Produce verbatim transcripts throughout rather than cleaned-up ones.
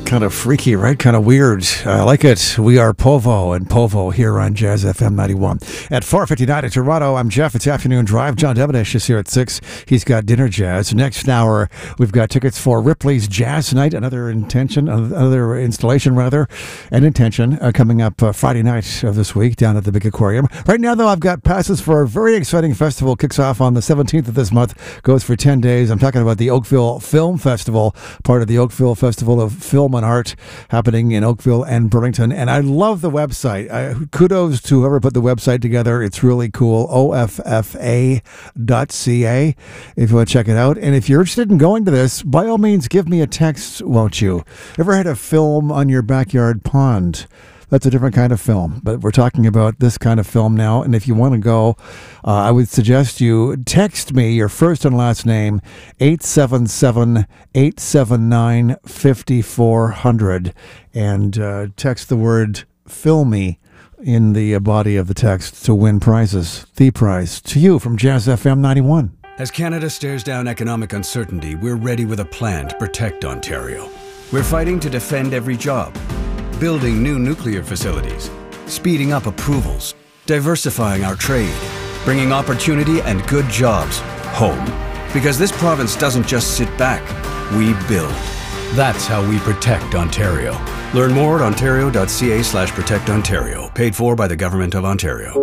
Kind of freaky, right? Kind of weird. I like it. We are Povo and Povo here on Jazz F M ninety-one. At four fifty-nine in Toronto, I'm Jeff. It's Afternoon Drive. John Devenish is here at six. He's got dinner jazz. Next hour, we've got tickets for Ripley's Jazz Night, another intention, another installation rather, and intention uh, coming up uh, Friday night of this week down at the Big Aquarium. Right now, though, I've got passes for a very exciting festival. Kicks off on the seventeenth of this month, goes for ten days. I'm talking about the Oakville Film Festival, part of the Oakville Festival of Film and Art, happening in Oakville and Burlington. And I love the website. I, kudos to whoever put the website together. It's really cool. O F F A dot C A if you want to check it out. And if you're interested in going to this, by all means, give me a text, won't you? Ever had a film on your backyard pond? That's a different kind of film, but we're talking about this kind of film now. And if you want to go, uh, I would suggest you text me your first and last name, eight seven seven, eight seven nine, five four zero zero, and uh, text the word "filmy" in the uh, body of the text to win prizes. The prize to you from Jazz F M ninety-one. As Canada stares down economic uncertainty, we're ready with a plan to protect Ontario. We're fighting to defend every job, building new nuclear facilities, speeding up approvals, diversifying our trade, bringing opportunity and good jobs home. Because this province doesn't just sit back, we build. That's how we protect Ontario. Learn more at ontario.ca slash protect Ontario. Paid for by the Government of Ontario.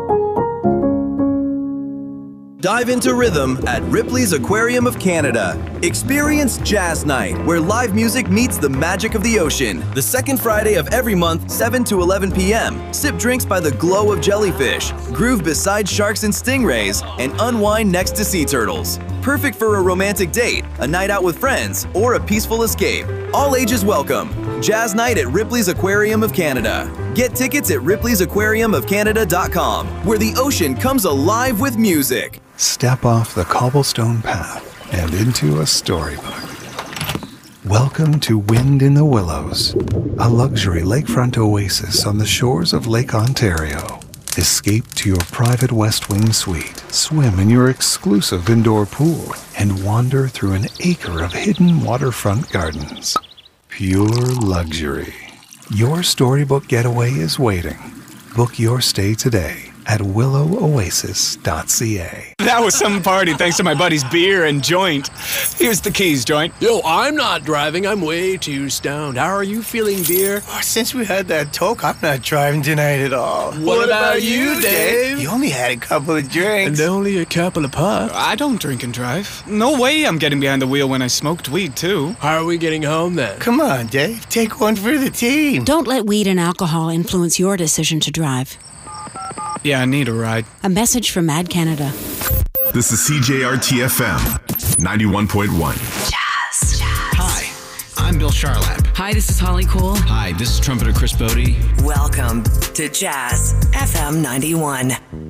Dive into rhythm at Ripley's Aquarium of Canada. Experience Jazz Night, where live music meets the magic of the ocean. The second Friday of every month, seven to eleven p.m. Sip drinks by the glow of jellyfish, groove beside sharks and stingrays, and unwind next to sea turtles. Perfect for a romantic date, a night out with friends, or a peaceful escape. All ages welcome. Jazz Night at Ripley's Aquarium of Canada. Get tickets at ripleys aquarium of canada dot com, where the ocean comes alive with music. Step off the cobblestone path and into a storybook. Welcome to Wind in the Willows, a luxury lakefront oasis on the shores of Lake Ontario. Escape to your private West Wing suite, swim in your exclusive indoor pool, and wander through an acre of hidden waterfront gardens. Pure luxury. Your storybook getaway is waiting. Book your stay today at willow oasis dot c a. That was some party thanks to my buddy's beer and joint. Here's the keys, joint. Yo, I'm not driving. I'm way too stoned. How are you feeling, beer? Oh, since we had that talk, I'm not driving tonight at all. What, what about, about you, Dave? You only had a couple of drinks. And only a couple of puffs. I don't drink and drive. No way I'm getting behind the wheel when I smoked weed, too. How are we getting home, then? Come on, Dave. Take one for the team. Don't let weed and alcohol influence your decision to drive. Yeah, I need a ride. A message from Mad Canada. This is C J R T F M, ninety-one point one. Jazz. Jazz. Hi, I'm Bill Charlap. Hi, this is Holly Cole. Hi, this is trumpeter Chris Bodie. Welcome to Jazz F M ninety-one.